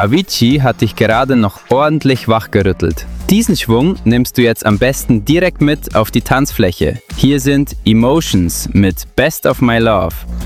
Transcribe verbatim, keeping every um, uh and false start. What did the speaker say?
Avicii hat dich gerade noch ordentlich wachgerüttelt. Diesen Schwung nimmst du jetzt am besten direkt mit auf die Tanzfläche. Hier sind Emotions mit Best of My Love.